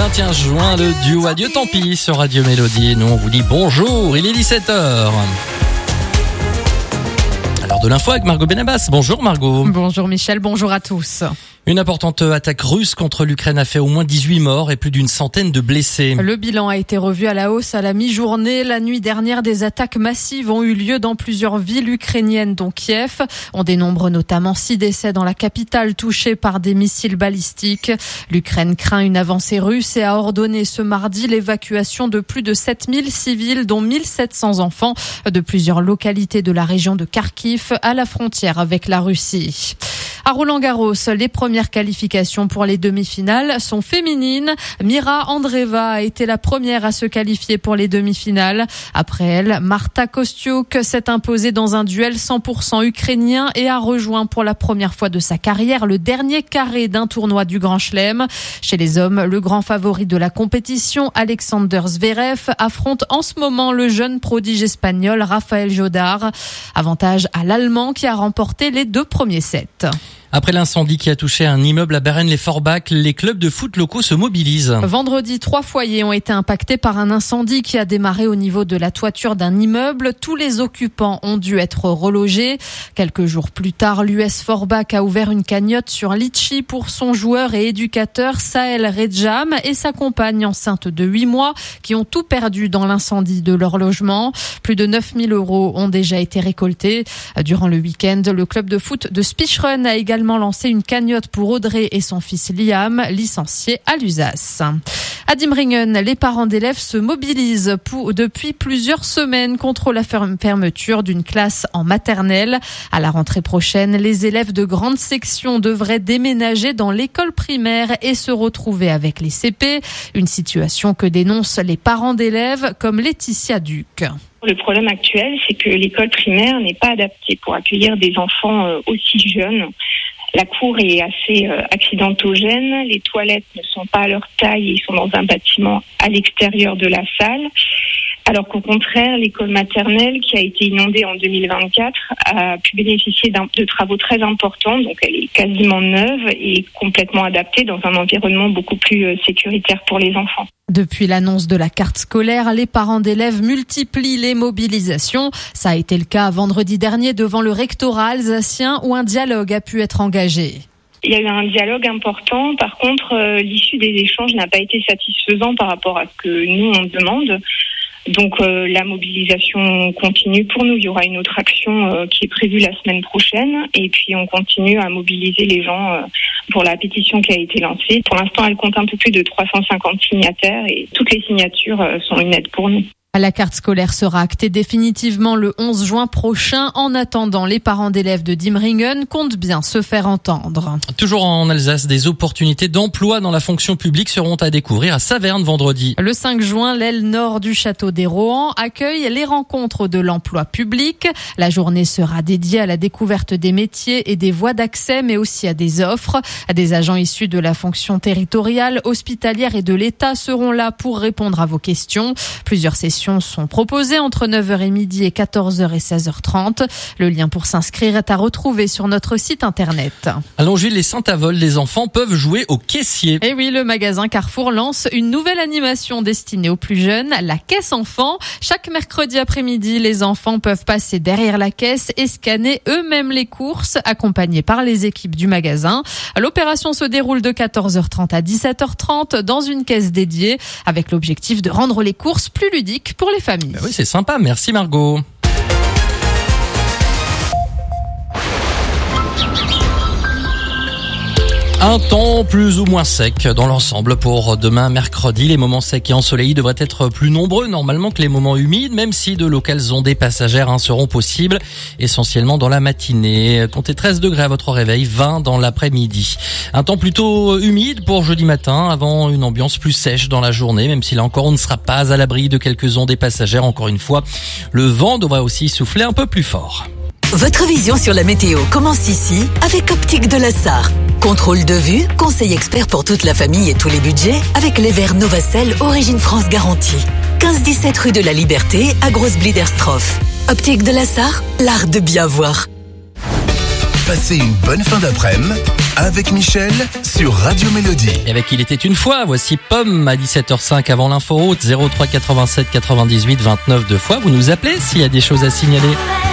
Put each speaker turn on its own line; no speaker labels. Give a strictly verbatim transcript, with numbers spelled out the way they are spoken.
vingt et un juin, le duo Adieu tant pis sur Radio Mélodie. Nous on vous dit bonjour, il est dix-sept heures. Alors de l'info avec Margot Benabas. Bonjour Margot.
Bonjour Michel, bonjour à tous.
Une importante attaque russe contre l'Ukraine a fait au moins dix-huit morts et plus d'une centaine de blessés.
Le bilan a été revu à la hausse à la mi-journée. La nuit dernière, des attaques massives ont eu lieu dans plusieurs villes ukrainiennes, dont Kiev. On dénombre notamment six décès dans la capitale touchés par des missiles balistiques. L'Ukraine craint une avancée russe et a ordonné ce mardi l'évacuation de plus de sept mille civils, dont mille sept cents enfants, de plusieurs localités de la région de Kharkiv, à la frontière avec la Russie. À Roland-Garros, les premières qualifications pour les demi-finales sont féminines. Mira Andreeva a été la première à se qualifier pour les demi-finales. Après elle, Marta Kostyuk s'est imposée dans un duel cent pour cent ukrainien et a rejoint pour la première fois de sa carrière le dernier carré d'un tournoi du Grand Chelem. Chez les hommes, le grand favori de la compétition, Alexander Zverev, affronte en ce moment le jeune prodige espagnol Rafael Jodar. Avantage à l'Allemand qui a remporté les deux premiers sets.
Après l'incendie qui a touché un immeuble à Berennes-les-Forbach, les clubs de foot locaux se mobilisent.
Vendredi, trois foyers ont été impactés par un incendie qui a démarré au niveau de la toiture d'un immeuble. Tous les occupants ont dû être relogés. Quelques jours plus tard, l'U S Forbach a ouvert une cagnotte sur Litchi pour son joueur et éducateur Sahel Redjam et sa compagne enceinte de huit mois qui ont tout perdu dans l'incendie de leur logement. Plus de neuf mille euros ont déjà été récoltés. Durant le week-end, le club de foot de Spicheren a également lancé une cagnotte pour Audrey et son fils Liam, licenciés à l'Usace. À Diemringen, les parents d'élèves se mobilisent pour, depuis plusieurs semaines contre la fermeture d'une classe en maternelle. À la rentrée prochaine, les élèves de grande section devraient déménager dans l'école primaire et se retrouver avec les C P. Une situation que dénoncent les parents d'élèves comme Laetitia Duc.
Le problème actuel, c'est que l'école primaire n'est pas adaptée pour accueillir des enfants aussi jeunes. La cour est assez euh, accidentogène, les toilettes ne sont pas à leur taille, ils sont dans un bâtiment à l'extérieur de la salle. Alors qu'au contraire, l'école maternelle, qui a été inondée en deux mille vingt-quatre, a pu bénéficier d'un, de travaux très importants. Donc elle est quasiment neuve et complètement adaptée dans un environnement beaucoup plus euh, sécuritaire pour les enfants.
Depuis l'annonce de la carte scolaire, les parents d'élèves multiplient les mobilisations. Ça a été le cas vendredi dernier devant le rectorat alsacien où un dialogue a pu être engagé.
Il y a eu un dialogue important. Par contre, euh, l'issue des échanges n'a pas été satisfaisant par rapport à ce que nous, on demande. Donc euh, la mobilisation continue pour nous. Il y aura une autre action euh, qui est prévue la semaine prochaine. Et puis on continue à mobiliser les gens euh, pour la pétition qui a été lancée. Pour l'instant, elle compte un peu plus de trois cent cinquante signataires et toutes les signatures euh, sont une aide pour nous.
La carte scolaire sera actée définitivement le onze juin prochain. En attendant, les parents d'élèves de Diemringen comptent bien se faire entendre.
Toujours en Alsace, des opportunités d'emploi dans la fonction publique seront à découvrir à Saverne vendredi.
Le cinq juin, l'aile nord du château des Rohan accueille les rencontres de l'emploi public. La journée sera dédiée à la découverte des métiers et des voies d'accès, mais aussi à des offres. Des agents issus de la fonction territoriale, hospitalière et de l'État seront là pour répondre à vos questions. Plusieurs sessions sont proposées entre neuf heures midi et quatorze heures et seize heures trente. Le lien pour s'inscrire est à retrouver sur notre site internet.
À Longeville et Saint-Avold, les enfants peuvent jouer au caissier.
Et oui, le magasin Carrefour lance une nouvelle animation destinée aux plus jeunes, la caisse enfant. Chaque mercredi après-midi, les enfants peuvent passer derrière la caisse et scanner eux-mêmes les courses, accompagnés par les équipes du magasin. L'opération se déroule de quatorze heures trente à dix-sept heures trente dans une caisse dédiée, avec l'objectif de rendre les courses plus ludiques pour les familles.
Ben oui, c'est sympa. Merci Margot. Un temps plus ou moins sec dans l'ensemble pour demain mercredi. Les moments secs et ensoleillés devraient être plus nombreux normalement que les moments humides, même si de locales ondées passagères hein, seront possibles, essentiellement dans la matinée. Comptez treize degrés à votre réveil, vingt dans l'après-midi. Un temps plutôt humide pour jeudi matin, avant une ambiance plus sèche dans la journée, même si là encore on ne sera pas à l'abri de quelques ondées passagères. Encore une fois, le vent devrait aussi souffler un peu plus fort.
Votre vision sur la météo commence ici avec Optique de la Sarre. Contrôle de vue, conseil expert pour toute la famille et tous les budgets avec les verres Novacell Origine France garantie. quinze dix-sept rue de la Liberté à Grosse-Bliederstroff. Optique de la Sarre, l'art de bien voir.
Passez une bonne fin d'après-midi avec Michel sur Radio Mélodie.
Et avec Il était une fois, voici Pomme à dix-sept heures cinq avant l'inforoute, zéro trois quatre-vingt-sept quatre-vingt-dix-huit vingt-neuf deux fois. Vous nous appelez s'il y a des choses à signaler.